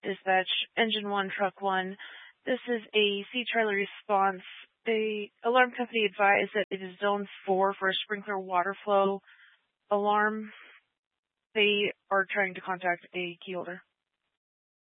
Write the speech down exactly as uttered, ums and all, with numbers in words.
Dispatch, Engine one, Truck one. This is a C Charlie response. The alarm company advised that it is zone four for a sprinkler water flow alarm. They are trying to contact a key holder.